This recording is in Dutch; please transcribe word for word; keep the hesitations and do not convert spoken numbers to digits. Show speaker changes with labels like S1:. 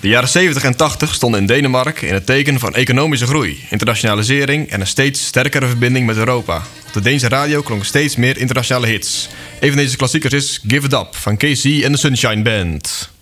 S1: De jaren zeventig en tachtig stonden in Denemarken in het teken van economische groei, internationalisering en een steeds sterkere verbinding met Europa. Op de Deense radio klonken steeds meer internationale hits. Een van deze klassiekers is Give It Up van K C en de Sunshine Band.